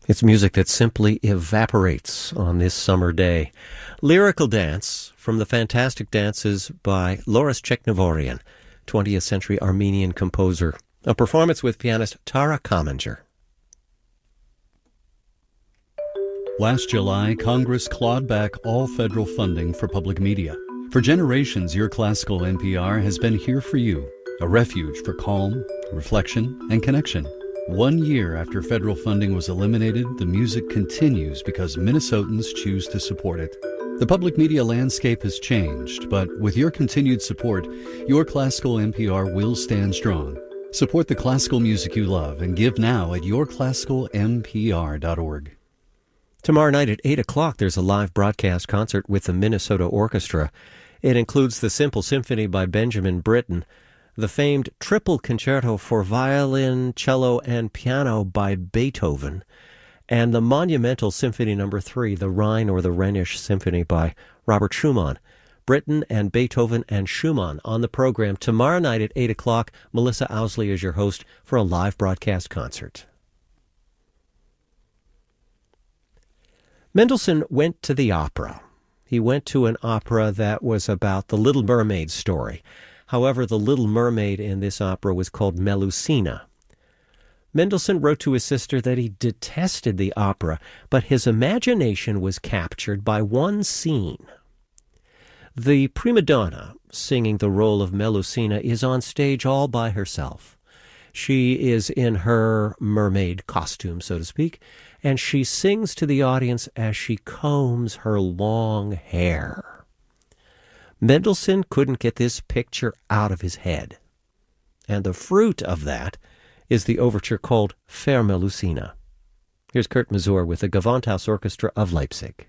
It's music that simply evaporates on this summer day. Lyrical Dance from the Fantastic Dances by Loris Cheknivorian, 20th century Armenian composer. A performance with pianist Tara Kamenger. Last July, Congress clawed back all federal funding for public media. For generations, Your Classical NPR has been here for you, a refuge for calm, reflection, and connection. 1 year after federal funding was eliminated, the music continues because Minnesotans choose to support it. The public media landscape has changed, but with your continued support, Your Classical NPR will stand strong. Support the classical music you love and give now at yourclassicalmpr.org. Tomorrow night at 8 o'clock, there's a live broadcast concert with the Minnesota Orchestra. It includes the Simple Symphony by Benjamin Britten, the famed Triple Concerto for Violin, Cello, and Piano by Beethoven, and the monumental Symphony No. 3, the Rhine or the Rhenish Symphony by Robert Schumann. Britten and Beethoven and Schumann on the program tomorrow night at 8 o'clock. Melissa Owsley is your host for a live broadcast concert. Mendelssohn went to the opera. He went to an opera that was about the Little Mermaid story. However, the Little Mermaid in this opera was called Melusina. Mendelssohn wrote to his sister that he detested the opera, but his imagination was captured by one scene. The prima donna singing the role of Melusina is on stage all by herself. She is in her mermaid costume, so to speak, and she sings to the audience as she combs her long hair. Mendelssohn couldn't get this picture out of his head, and the fruit of that is the overture called Fair Melusina. Here's Kurt Masur with the Gewandhaus Orchestra of Leipzig.